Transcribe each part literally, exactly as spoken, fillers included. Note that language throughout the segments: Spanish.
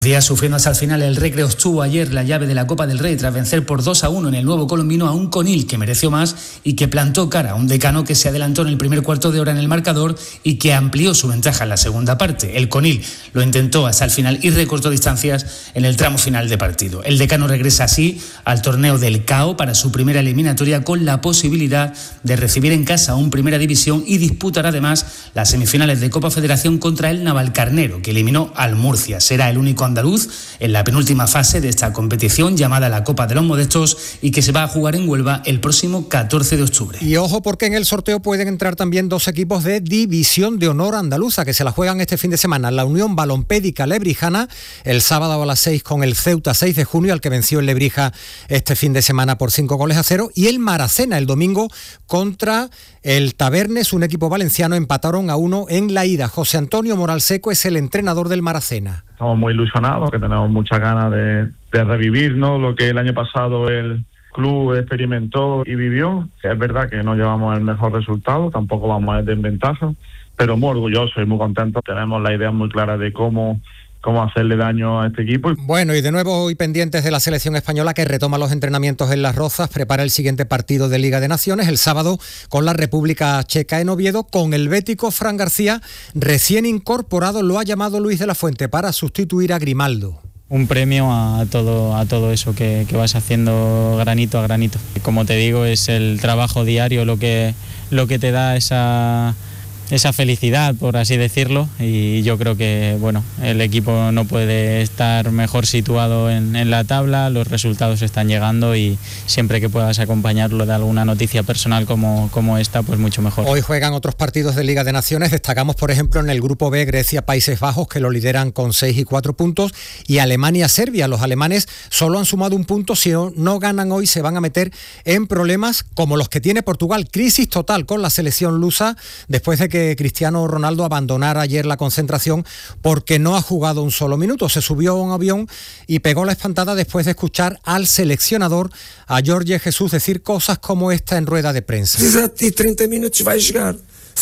Día sufriendo hasta el final, el Recre obtuvo ayer la llave de la Copa del Rey tras vencer por dos a uno en el Nuevo Colombino a un Conil que mereció más y que plantó cara a un Decano que se adelantó en el primer cuarto de hora en el marcador y que amplió su ventaja en la segunda parte. El Conil lo intentó hasta el final y recortó distancias en el tramo final de partido. El Decano regresa así al torneo del C A O para su primera eliminatoria con la posibilidad de recibir en casa un Primera División y disputará además las semifinales de Copa Federación contra el Navalcarnero, que eliminó al Murcia. Será el único andaluz en la penúltima fase de esta competición llamada la Copa de los Modestos y que se va a jugar en Huelva el próximo catorce de octubre. Y ojo porque en el sorteo pueden entrar también dos equipos de División de Honor Andaluza que se la juegan este fin de semana. La Unión Balompédica Lebrijana el sábado a las seis con el Ceuta seis de junio, al que venció el Lebrija este fin de semana por cinco goles a cero, y el Maracena el domingo contra el Tabernes, un equipo valenciano, empataron a uno en la ida. José Antonio Moral Seco es el entrenador del Maracena. Estamos muy ilusionados, que tenemos muchas ganas de, de revivir, ¿no?, lo que el año pasado el club experimentó y vivió. Es verdad que no llevamos el mejor resultado, tampoco vamos a ir de ventaja, pero muy orgullosos y muy contentos. Tenemos la idea muy clara de cómo cómo hacerle daño a este equipo. Bueno, y de nuevo hoy pendientes de la selección española, que retoma los entrenamientos en Las Rozas, prepara el siguiente partido de Liga de Naciones el sábado con la República Checa en Oviedo, con el bético Fran García recién incorporado, lo ha llamado Luis de la Fuente, para sustituir a Grimaldo. Un premio a todo, a todo eso que, que vas haciendo granito a granito. Como te digo, es el trabajo diario lo que, lo que te da esa... esa felicidad, por así decirlo, y yo creo que bueno, el equipo no puede estar mejor situado en, en la tabla, los resultados están llegando y siempre que puedas acompañarlo de alguna noticia personal como, como esta, pues mucho mejor. Hoy juegan otros partidos de Liga de Naciones, destacamos por ejemplo en el grupo B Grecia, Países Bajos, que lo lideran con seis y cuatro puntos, y Alemania, Serbia. Los alemanes solo han sumado un punto, si no, no ganan hoy se van a meter en problemas como los que tiene Portugal, crisis total con la selección lusa después de que Cristiano Ronaldo abandonara ayer la concentración porque no ha jugado un solo minuto. Se subió a un avión y pegó la espantada después de escuchar al seleccionador, a Jorge Jesús, decir cosas como esta en rueda de prensa. treinta minutos va a llegar.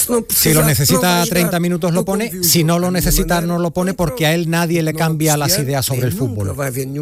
Si lo necesita treinta minutos lo pone, si no lo necesita no lo pone, porque a él nadie le cambia las ideas sobre el fútbol.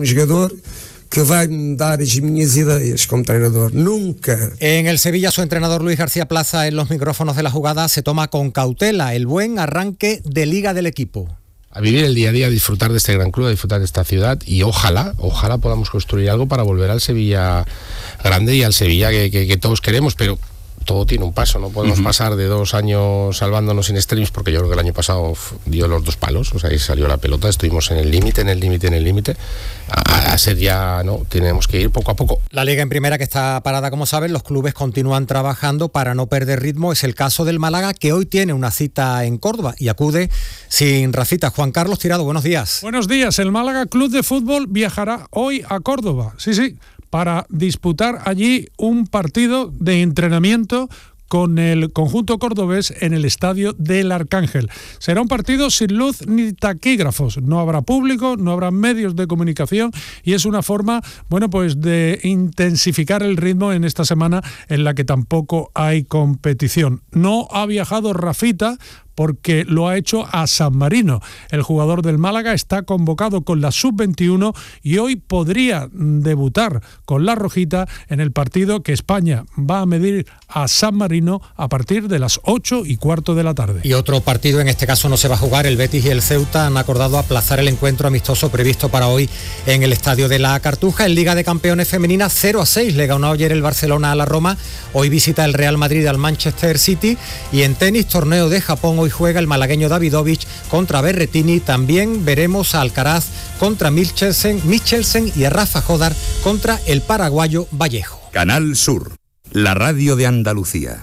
Que va a dar mis ideas como entrenador, nunca. En el Sevilla, su entrenador Luis García Plaza, en los micrófonos de la jugada, se toma con cautela el buen arranque de liga del equipo. A vivir el día a día, a disfrutar de este gran club, a disfrutar de esta ciudad, y ojalá, ojalá podamos construir algo para volver al Sevilla grande y al Sevilla que, que, que todos queremos, pero todo tiene un paso, no podemos uh-huh. pasar de dos años salvándonos in extremis, porque yo creo que el año pasado dio los dos palos, o sea, ahí salió la pelota, estuvimos en el límite, en el límite, en el límite, a, a ser ya, no, tenemos que ir poco a poco. La Liga en Primera, que está parada, como saben, los clubes continúan trabajando para no perder ritmo. Es el caso del Málaga, que hoy tiene una cita en Córdoba y acude sin Rafita. Juan Carlos Tirado, buenos días. Buenos días, el Málaga Club de Fútbol viajará hoy a Córdoba, sí, sí, para disputar allí un partido de entrenamiento con el conjunto cordobés en el estadio del Arcángel. Será un partido sin luz ni taquígrafos, no habrá público, no habrá medios de comunicación, y es una forma, bueno, pues de intensificar el ritmo en esta semana en la que tampoco hay competición. No ha viajado Rafita porque lo ha hecho a San Marino. El jugador del Málaga está convocado con la sub veintiuno y hoy podría debutar con la rojita en el partido que España va a medir a San Marino a partir de las ocho y cuarto de la tarde. Y otro partido, en este caso no se va a jugar, el Betis y el Ceuta han acordado aplazar el encuentro amistoso previsto para hoy en el estadio de la Cartuja. En Liga de Campeones femenina, cero a seis le ganó ayer el Barcelona a la Roma. Hoy visita el Real Madrid al Manchester City. Y en tenis, torneo de Japón, hoy juega el malagueño Davidovich contra Berrettini. También veremos a Alcaraz contra Michelsen, Michelsen y a Rafa Jodar contra el paraguayo Vallejo. Canal Sur, la radio de Andalucía.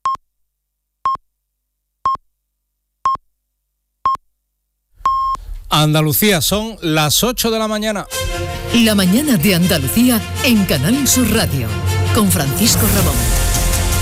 Andalucía, son las ocho de la mañana. La mañana de Andalucía en Canal Sur Radio, con Francisco Ramón.